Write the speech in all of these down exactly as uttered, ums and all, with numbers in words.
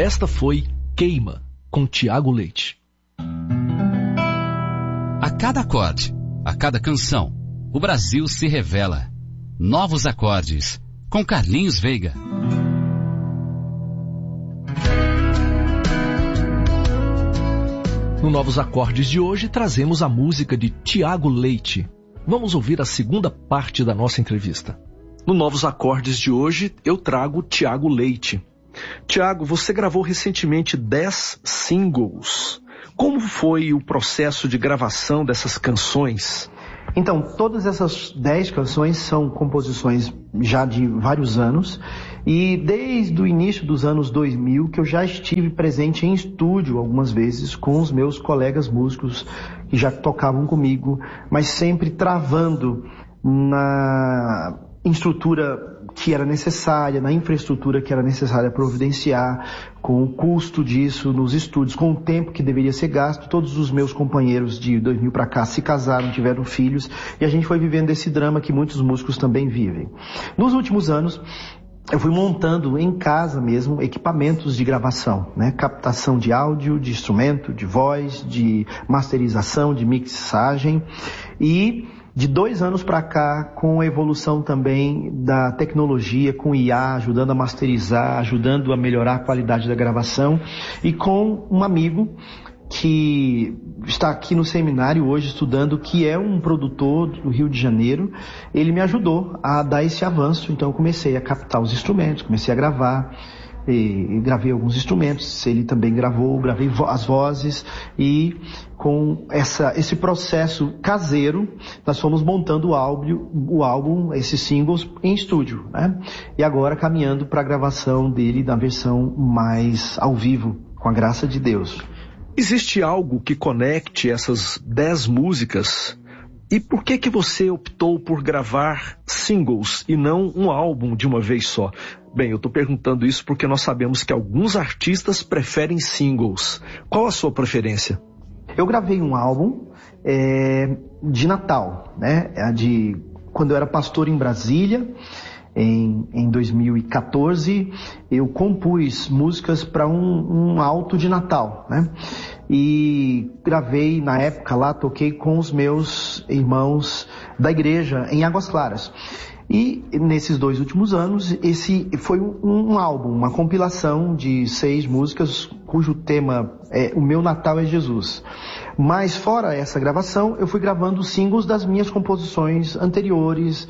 Esta foi Queima, com Tiago Leite. A cada acorde, a cada canção, o Brasil se revela. Novos acordes, com Carlinhos Veiga. No Novos Acordes de hoje, trazemos a música de Tiago Leite. Vamos ouvir a segunda parte da nossa entrevista. No Novos Acordes de hoje, eu trago Tiago Leite. Tiago, você gravou recentemente dez singles. Como foi o processo de gravação dessas canções? Então, todas essas dez canções são composições já de vários anos, e desde o início dos anos dois mil que eu já estive presente em estúdio algumas vezes com os meus colegas músicos que já tocavam comigo, mas sempre travando na estrutura que era necessária, na infraestrutura que era necessária providenciar, com o custo disso nos estúdios, com o tempo que deveria ser gasto. Todos os meus companheiros de dois mil para cá se casaram, tiveram filhos, e a gente foi vivendo esse drama que muitos músicos também vivem. Nos últimos anos, eu fui montando em casa mesmo equipamentos de gravação, né? Captação de áudio, de instrumento, de voz, de masterização, de mixagem, e de dois anos para cá, com a evolução também da tecnologia, com I A, ajudando a masterizar, ajudando a melhorar a qualidade da gravação, e com um amigo que está aqui no seminário hoje estudando, que é um produtor do Rio de Janeiro. Ele me ajudou a dar esse avanço, então eu comecei a captar os instrumentos, comecei a gravar, e, e gravei alguns instrumentos, ele também gravou, gravei vo- as vozes, e com essa, esse processo caseiro, nós fomos montando o álbum, o álbum, esses singles em estúdio, né? E agora caminhando para a gravação dele na versão mais ao vivo, com a graça de Deus. Existe algo que conecte essas dez músicas? E por que que você optou por gravar singles e não um álbum de uma vez só? Bem, eu estou perguntando isso porque nós sabemos que alguns artistas preferem singles. Qual a sua preferência? Eu gravei um álbum é, de Natal, né? De quando eu era pastor em Brasília, em, em dois mil e quatorze, eu compus músicas para um, um alto de Natal, né? E gravei, na época lá, toquei com os meus irmãos da igreja em Águas Claras. E nesses dois últimos anos, esse foi um, um álbum, uma compilação de seis músicas, cujo tema é O Meu Natal é Jesus. Mas fora essa gravação, eu fui gravando singles das minhas composições anteriores.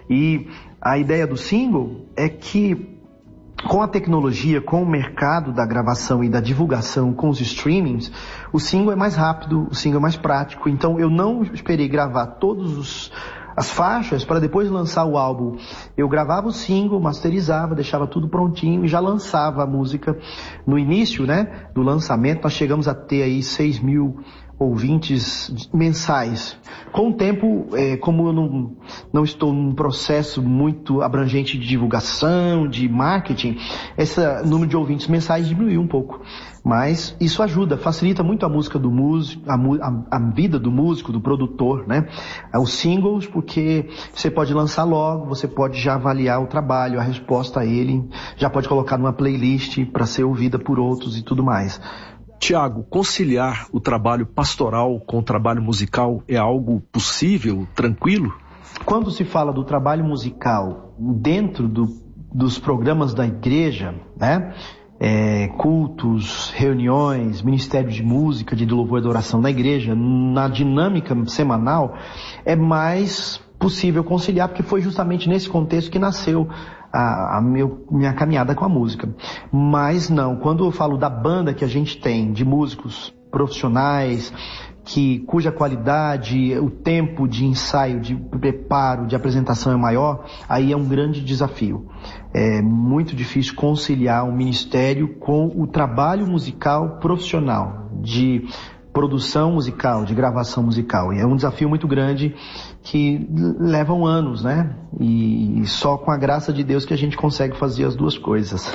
E a ideia do single é que, com a tecnologia, com o mercado da gravação e da divulgação, com os streamings, o single é mais rápido, o single é mais prático. Então eu não esperei gravar todos os as faixas para depois lançar o álbum. Eu gravava o single, masterizava, deixava tudo prontinho e já lançava a música. No início, né, do lançamento, nós chegamos a ter aí seis mil ouvintes mensais. Com o tempo, é, como eu não, não estou num processo muito abrangente de divulgação, de marketing, esse número de ouvintes mensais diminuiu um pouco. Mas isso ajuda, facilita muito a música do músico, a, a, a vida do músico, do produtor, né? Os singles, porque você pode lançar logo, você pode já avaliar o trabalho, a resposta a ele, já pode colocar numa playlist para ser ouvida por outros e tudo mais. Tiago, conciliar o trabalho pastoral com o trabalho musical é algo possível, tranquilo? Quando se fala do trabalho musical dentro do, dos programas da igreja, né? É, cultos, reuniões, ministério de música, de louvor e adoração da igreja, na dinâmica semanal, é mais possível conciliar, porque foi justamente nesse contexto que nasceu a, a meu, minha caminhada com a música. Mas não, quando eu falo da banda que a gente tem, de músicos profissionais, que, cuja qualidade, o tempo de ensaio, de preparo, de apresentação é maior, aí é um grande desafio. É muito difícil conciliar um ministério com o trabalho musical profissional, de produção musical, de gravação musical. E é um desafio muito grande que levam anos, né? E só com a graça de Deus que a gente consegue fazer as duas coisas.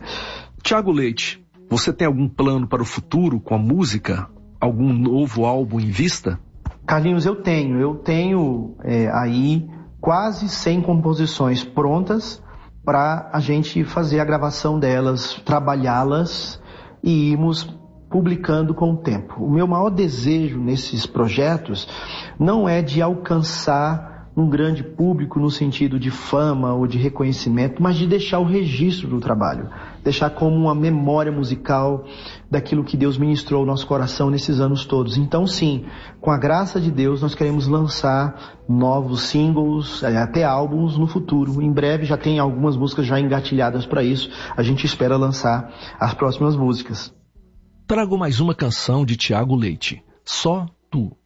Tiago Leite, você tem algum plano para o futuro com a música? Algum novo álbum em vista? Carlinhos, eu tenho. Eu tenho é, aí quase cem composições prontas para a gente fazer a gravação delas, trabalhá-las e irmos publicando com o tempo. O meu maior desejo nesses projetos não é de alcançar um grande público no sentido de fama ou de reconhecimento, mas de deixar o registro do trabalho, deixar como uma memória musical daquilo que Deus ministrou ao nosso coração nesses anos todos. Então sim, com a graça de Deus, nós queremos lançar novos singles, até álbuns no futuro. Em breve já tem algumas músicas já engatilhadas para isso, a gente espera lançar as próximas músicas. Trago mais uma canção de Tiago Leite, Só Tu.